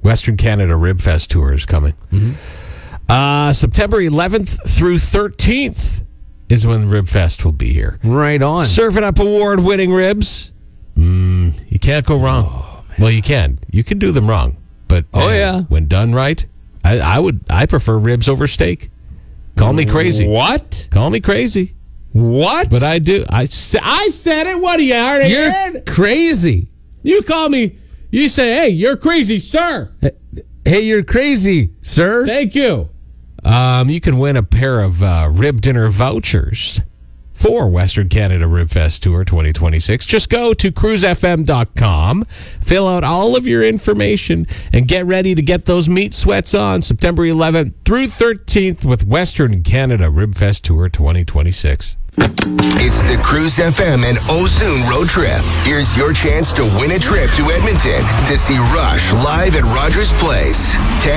Western Canada Rib Fest tour is coming. September 11th through 13th is when Rib Fest will be here. Right on. Serving up award-winning ribs. You can't go wrong. Well, you can. You can do them wrong. But when done right, I prefer ribs over steak. Call me crazy. What? Call me crazy. What? But I do. I said it. What are you already? You're crazy. You call me. You say, hey, you're crazy, sir. Hey, you're crazy, sir. Thank you. You can win a pair of rib dinner vouchers for Western Canada Rib Fest Tour 2026. Just go to cruisefm.com, fill out all of your information, and get ready to get those meat sweats on September 11th through 13th with Western Canada Rib Fest Tour 2026. It's the Cruise FM and Ozoon road trip. Here's your chance to win a trip to Edmonton to see Rush live at Rogers Place.